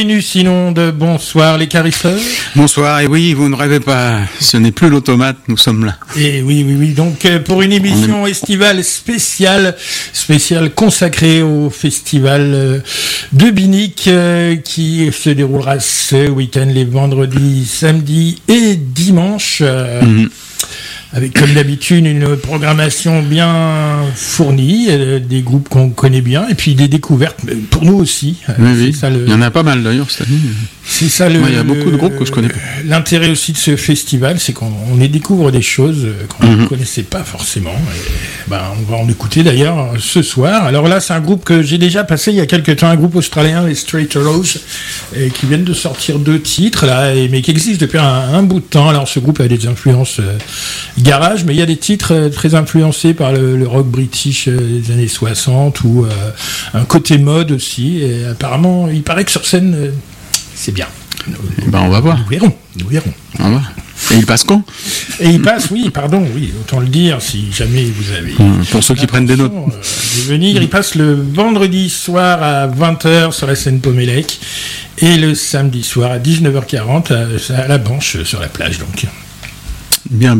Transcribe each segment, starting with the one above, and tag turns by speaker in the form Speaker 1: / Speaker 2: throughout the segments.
Speaker 1: Sinon de bonsoir les carisseurs.
Speaker 2: Bonsoir, et oui, vous ne rêvez pas, ce n'est plus l'automate, nous sommes là.
Speaker 1: Et oui, donc pour une émission estivale spéciale consacrée au festival de Binic qui se déroulera ce week-end, les vendredis, samedis et dimanches. Avec, comme d'habitude, une programmation bien fournie, des groupes qu'on connaît bien, et puis des découvertes pour nous aussi.
Speaker 2: Oui. Il y en a pas mal d'ailleurs cette année.
Speaker 1: C'est ça
Speaker 2: il y a beaucoup de groupes que je connais pas.
Speaker 1: L'intérêt aussi de ce festival, c'est qu'on y découvre des choses qu'on ne connaissait pas forcément. Et, on va en écouter d'ailleurs ce soir. Alors là, c'est un groupe que j'ai déjà passé il y a quelques temps, un groupe australien, les Straight Arrows, qui viennent de sortir 2 titres là, mais qui existent depuis un bout de temps. Alors ce groupe a des influences garage, mais il y a des titres très influencés par le rock british des années 60 ou un côté mode aussi. Et apparemment, il paraît que sur scène, c'est bien.
Speaker 2: On va voir.
Speaker 1: Nous verrons.
Speaker 2: On va voir. Et il passe quand ?
Speaker 1: Et il passe, autant le dire, si jamais vous avez...
Speaker 2: Pour ceux qui prennent des notes.
Speaker 1: De venir, il passe le vendredi soir à 20h sur la scène Pomélec et le samedi soir à 19h40 à la Banche sur la plage, donc.
Speaker 2: Bien.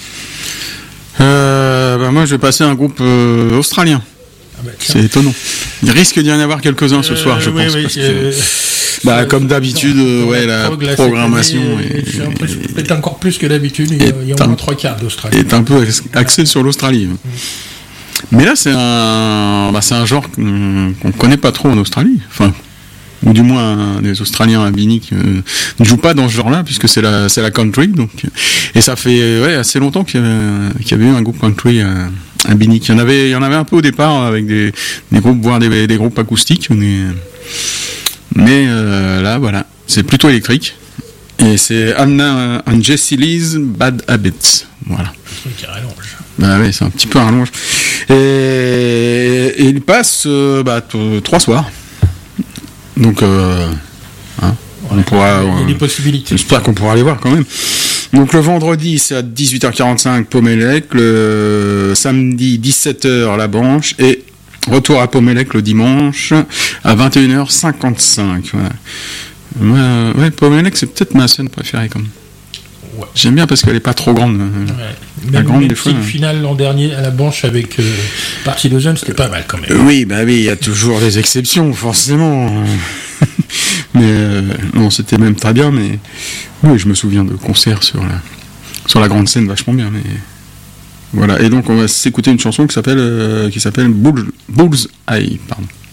Speaker 2: Moi, je vais passer un groupe australien. C'est étonnant. Il risque d'y en avoir quelques-uns ce soir, je pense. Parce que, comme d'habitude, la programmation
Speaker 1: peut-être encore plus que d'habitude. Il y a au moins 3/4 d'Australie.
Speaker 2: Est un peu axé sur l'Australie. Mais là, c'est un genre qu'on ne connaît pas trop en Australie. Enfin, ou du moins des Australiens à Binic ne jouent pas dans ce genre-là, puisque c'est la country. Donc, et ça fait assez longtemps qu'il y avait eu un groupe country à Binic. Il y en avait un peu au départ avec des groupes, voire des groupes acoustiques. Mais là, voilà, c'est plutôt électrique. Et c'est Anna and Jessie Lee's Bad Habits. Voilà.
Speaker 1: Un truc qui rallonge.
Speaker 2: C'est un petit peu rallonge. Et il passe 3 soirs. Donc, on pourra.
Speaker 1: Il y a des possibilités.
Speaker 2: J'espère qu'on pourra aller voir quand même. Donc, le vendredi, c'est à 18h45 Pomélec, le samedi 17h La Banche, et retour à Pomélec le dimanche à 21h55. Voilà. Pomélec, c'est peut-être ma scène préférée quand même. Ouais. J'aime bien parce qu'elle n'est pas trop grande.
Speaker 1: La grande des fois. Le finale l'an dernier à la Banche avec Parti de Jeunes, c'était pas mal quand même.
Speaker 2: Oui, il y a toujours des exceptions, forcément. Mais non, c'était même très bien. Mais oui, je me souviens de concerts sur la grande scène vachement bien. Mais voilà. Et donc on va s'écouter une chanson qui s'appelle Bull's Eye. Pardon.